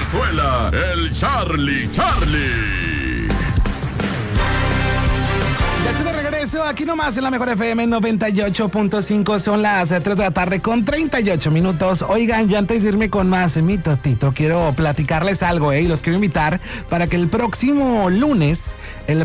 Brizuela, el Charlie. Ya estoy de regreso, aquí nomás en la Mejor FM 98.5, son las 3 de la tarde con 38 minutos. Oigan, ya antes de irme con más, mi Totito, quiero platicarles algo, y los quiero invitar para que el próximo lunes,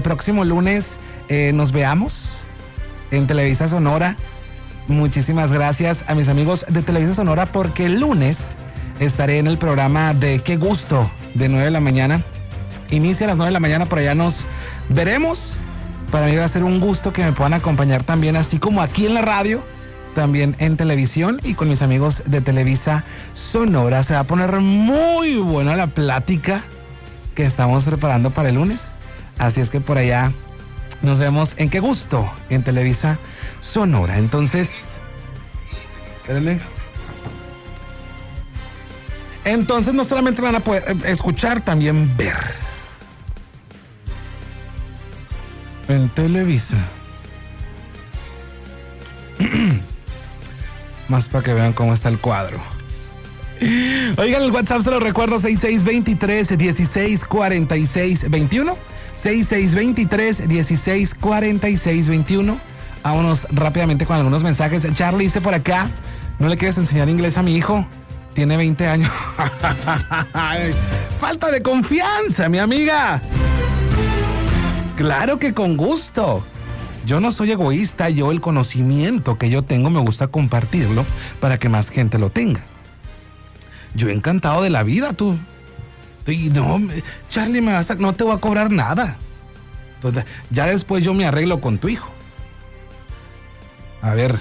nos veamos en Televisa Sonora. Muchísimas gracias a mis amigos de Televisa Sonora, porque el lunes estaré en el programa de Qué Gusto, de 9 de la mañana. Inicia a las 9 de la mañana, por allá nos veremos. Para mí va a ser un gusto que me puedan acompañar también, así como aquí en la radio, también en televisión y con mis amigos de Televisa Sonora. Se va a poner muy buena la plática que estamos preparando para el lunes. Así es que por allá nos vemos en Qué Gusto, en Televisa Sonora. Entonces, espérenle. Entonces no solamente van a poder escuchar, también ver en Televisa. Más para que vean cómo está el cuadro. Oigan, el WhatsApp se lo recuerdo, 6623-1646-21. 6623-1646-21. Vámonos rápidamente con algunos mensajes. Charlie dice por acá: ¿no le quieres enseñar inglés a mi hijo? Tiene 20 años. Falta de confianza, mi amiga. Claro que con gusto. Yo no soy egoísta, yo el conocimiento que yo tengo me gusta compartirlo para que más gente lo tenga. Yo encantado de la vida, tú. Y no, Charlie, no te voy a cobrar nada. Entonces, ya después yo me arreglo con tu hijo. A ver,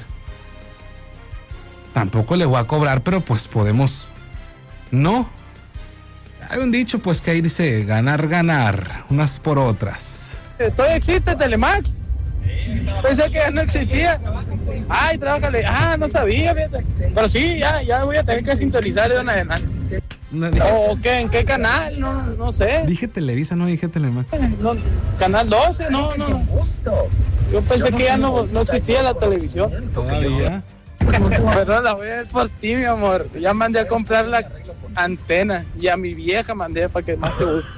tampoco le voy a cobrar, pero pues podemos. No. Hay un dicho pues que ahí dice ganar, unas por otras. ¿Todavía existe Telemax? Pensé que ya no existía. Ay, trábajale. No sabía, fíjate. Pero sí, ya voy a tener que sintonizar de una adelante. ¿O qué? ¿En qué canal? No sé. Dije Televisa, no dije Telemax. No, canal 12, no. Yo pensé que ya no existía la televisión. Todavía. Pero la voy a ver por ti, mi amor. Ya mandé a comprar la antena y a mi vieja mandé para que más te guste.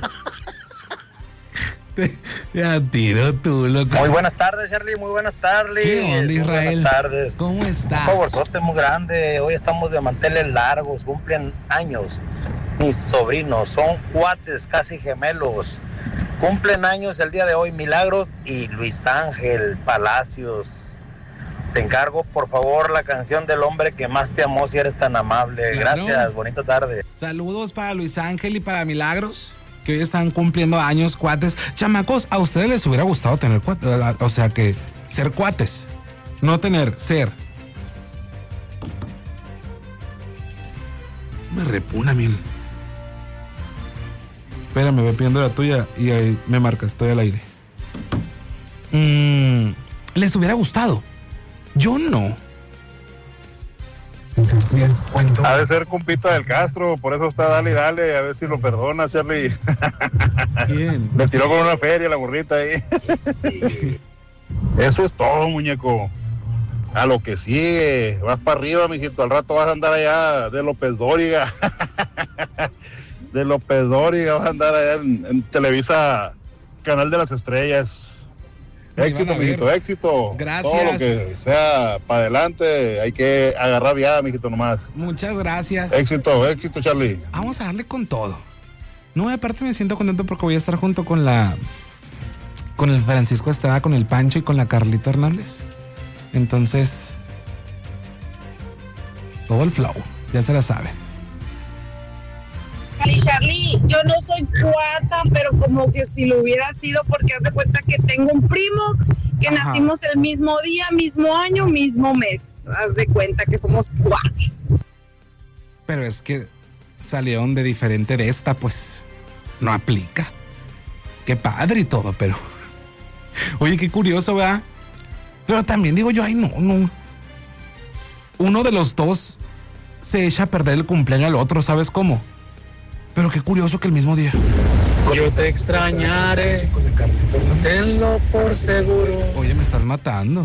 Ya tiro tú, loco. Muy buenas tardes, Charlie, muy buenas tardes. ¿Qué onda, Israel? Buenas tardes. ¿Cómo está? Un favorzote muy grande. Hoy estamos de manteles largos, cumplen años. Mis sobrinos son cuates, casi gemelos. Cumplen años el día de hoy Milagros y Luis Ángel Palacios. Te encargo, por favor, la canción del hombre que más te amó, si eres tan amable. Claro. Gracias, bonita tarde. Saludos para Luis Ángel y para Milagros, que hoy están cumpliendo años, cuates. Chamacos, ¿a ustedes les hubiera gustado tener cuates? O sea, que ser cuates, no tener, ser. Me repugna, mil. Espérame, voy pidiendo la tuya y ahí me marcas, estoy al aire. ¿Les hubiera gustado? Yo no. Ha de ser compita del Castro, por eso está dale y dale, a ver si lo perdona, Charlie. ¿Quién? Me tiró con una feria la burrita ahí. Eso es todo, muñeco. A lo que sigue, vas para arriba, mijito, al rato vas a andar allá de López Dóriga. De López Dóriga, vas a andar allá en Televisa, Canal de las Estrellas. Éxito, mijito, éxito. Gracias. Todo lo que sea para adelante, hay que agarrar viada, mijito, nomás. Muchas gracias. Éxito, Charlie. Vamos a darle con todo. No, aparte me siento contento porque voy a estar junto con el Francisco Estrada, con el Pancho y con la Carlita Hernández. Entonces, todo el flow, ya se la sabe. Charlie, yo no soy cuata, pero como que si lo hubiera sido, porque haz de cuenta que tengo un primo que nacimos el mismo día, mismo año, mismo mes. Haz de cuenta que somos cuates. Pero es que salieron de diferente de esta, pues no aplica. Qué padre y todo, pero oye, qué curioso, ¿verdad? Pero también digo yo, ay, no. Uno de los dos se echa a perder el cumpleaños al otro, ¿sabes cómo? Pero qué curioso que el mismo día. Yo te extrañaré, tenlo por seguro. Oye, me estás matando.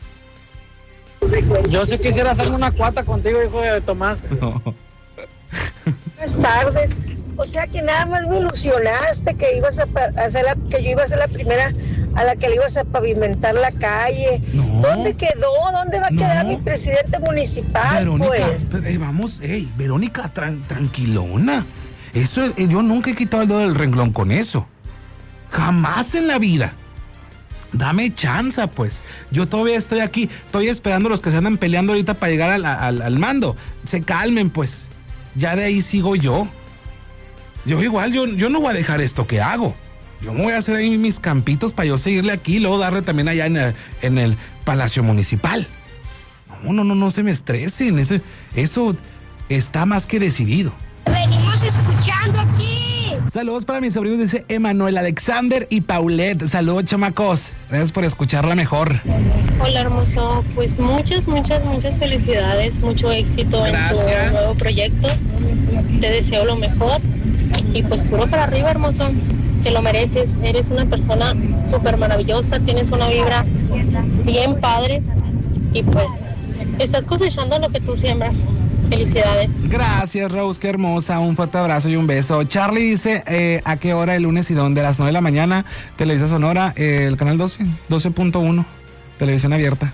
Yo sí quisiera hacerme una cuata contigo, hijo de Tomás. No. Buenas tardes. O sea que nada más me ilusionaste que ibas a hacer que yo iba a ser la primera a la que le ibas a pavimentar la calle. No. ¿Dónde quedó? ¿Dónde va a quedar mi presidente municipal? Verónica, Pues vamos, Verónica, tranquilona. Eso, yo nunca he quitado el dedo del renglón con eso. Jamás en la vida. Dame chance, pues. Yo todavía estoy aquí, estoy esperando a los que se andan peleando ahorita para llegar al mando. Se calmen, pues. Ya de ahí sigo yo. Yo igual, yo no voy a dejar esto que hago. Yo me voy a hacer ahí mis campitos para yo seguirle aquí y luego darle también allá en el Palacio Municipal. No se me estresen. Eso está más que decidido. Venimos escuchando aquí. Saludos para mis sobrinos, dice Emanuel, Alexander y Paulette. Saludos, chamacos. Gracias por escucharla mejor. Hola, hermoso. Pues muchas felicidades, mucho éxito. Gracias. En tu nuevo proyecto. Te deseo lo mejor. Y pues puro para arriba, hermoso. Te lo mereces. Eres una persona súper maravillosa. Tienes una vibra bien padre. Y pues estás cosechando lo que tú siembras. Felicidades. Gracias, Rose, qué hermosa. Un fuerte abrazo y un beso. Charlie dice, ¿a qué hora el lunes y dónde? A las 9 de la mañana, Televisa Sonora, el canal 12, 12.1, televisión abierta.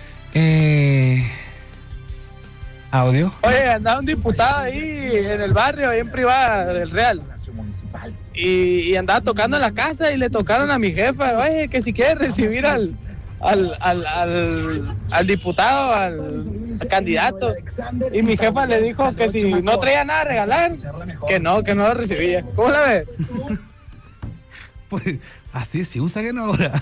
Audio. Oye, andaba un diputado ahí en el barrio, ahí en privada del Real. Y andaba tocando en la casa y le tocaron a mi jefa, oye, que si quiere recibir al diputado, al candidato. Y mi jefa le dijo que si no traía nada a regalar, que no lo recibía. ¿Cómo la ves? Pues así se usa que no ahora.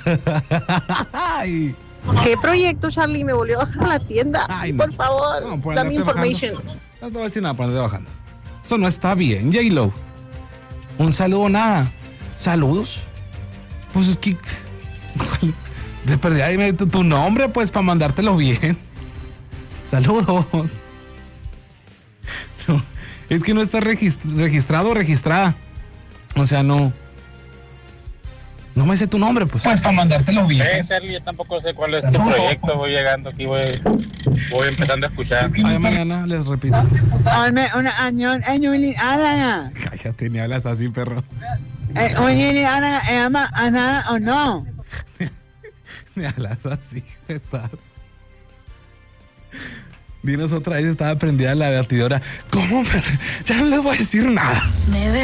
¿Qué proyecto, Charlie? Me volvió a bajar la tienda. Ay, no. Por favor, No, por dame andarte information. bajando. No te voy a decir nada por andarte bajando. Eso no está bien, J-Lo. Un saludo, nada. ¿Saludos? Pues es que... De perdida, dime tu nombre, pues, para mandártelo bien. Saludos. No, es que no está registrado o registrada. O sea, no me sé tu nombre, pues. Pues para mandártelo bien. Charlie, yo tampoco sé cuál es tu proyecto. Voy llegando aquí, voy empezando a escuchar. Ay, mañana les repito. Cállate, ni hablas así, perro. ¿o no? Me hablas así, ¿verdad? Dinos otra vez, estaba prendida la batidora. ¿Cómo? Ya no les voy a decir nada.